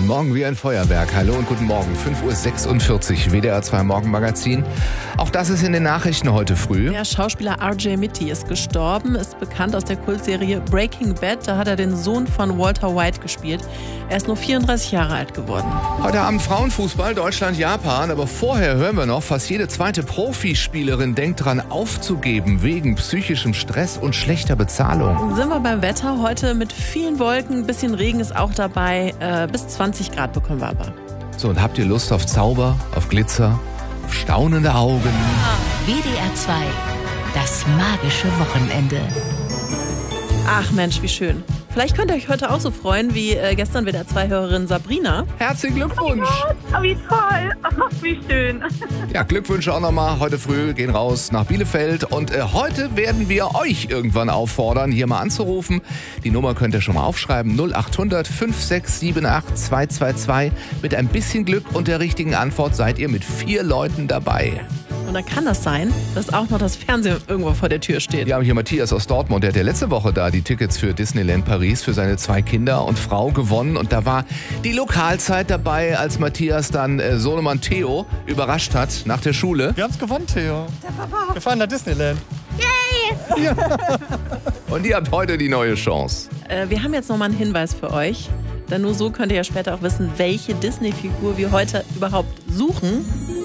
Morgen wie ein Feuerwerk. Hallo und guten Morgen. 5:46 Uhr, WDR 2 Morgenmagazin. Auch das ist in den Nachrichten heute früh. Der Schauspieler R.J. Mitte ist gestorben, ist bekannt aus der Kultserie Breaking Bad. Da hat er den Sohn von Walter White gespielt. Er ist nur 34 Jahre alt geworden. Heute Abend Frauenfußball, Deutschland, Japan. Aber vorher hören wir noch, fast jede zweite Profispielerin denkt dran aufzugeben wegen psychischem Stress und schlechter Bezahlung. Sind wir beim Wetter heute mit vielen Wolken, ein bisschen Regen ist auch dabei. Bis 20 Grad bekommen wir aber. So, und habt ihr Lust auf Zauber, auf Glitzer, auf staunende Augen? WDR 2, das magische Wochenende. Ach Mensch, wie schön. Vielleicht könnt ihr euch heute auch so freuen wie gestern WDR 2-Hörerin Sabrina. Herzlichen Glückwunsch! Oh, wie toll! Oh, wie schön! Ja, Glückwünsche auch nochmal. Heute früh gehen raus nach Bielefeld und heute werden wir euch irgendwann auffordern, hier mal anzurufen. Die Nummer könnt ihr schon mal aufschreiben. 0800 5678 222. Mit ein bisschen Glück und der richtigen Antwort seid ihr mit 4 Leuten dabei. Und dann kann das sein, dass auch noch das Fernsehen irgendwo vor der Tür steht. Wir haben hier Matthias aus Dortmund, der hat ja letzte Woche da die Tickets für Disneyland Paris für seine 2 Kinder und Frau gewonnen. Und da war die Lokalzeit dabei, als Matthias dann Sohnemann Theo überrascht hat nach der Schule. Wir haben's gewonnen, Theo. Wir fahren nach Disneyland. Yay! Ja. Und ihr habt heute die neue Chance. Wir haben jetzt nochmal einen Hinweis für euch. Denn nur so könnt ihr ja später auch wissen, welche Disney-Figur wir heute überhaupt suchen.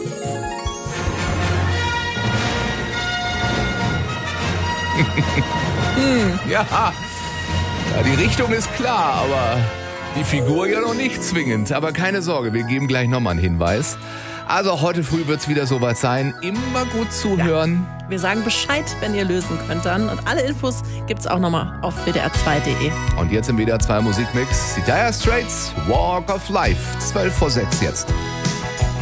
Ja, die Richtung ist klar, aber die Figur ja noch nicht zwingend. Aber keine Sorge, wir geben gleich nochmal einen Hinweis. Also heute früh wird es wieder soweit sein. Immer gut zuhören. Ja, wir sagen Bescheid, wenn ihr lösen könnt dann. Und alle Infos gibt's auch nochmal auf wdr2.de. Und jetzt im WDR 2 Musikmix, die Dire Straits, Walk of Life, 5:55 jetzt.